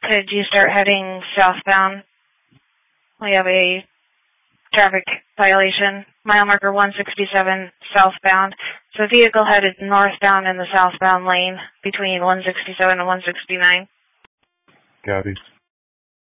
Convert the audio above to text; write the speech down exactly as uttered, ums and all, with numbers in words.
could you start heading southbound? We have a traffic violation, mile marker one sixty-seven southbound. So vehicle headed northbound in the southbound lane between one sixty-seven and one sixty-nine. Copy.